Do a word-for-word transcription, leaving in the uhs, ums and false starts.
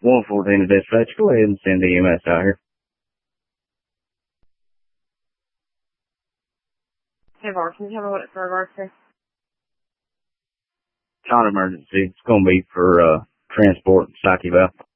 one fourteen to dispatch. Go ahead and send E M S out here. Hey, Var, can you tell me what it's in regards to? Not emergency. It's going to be for uh, transport and psych eval.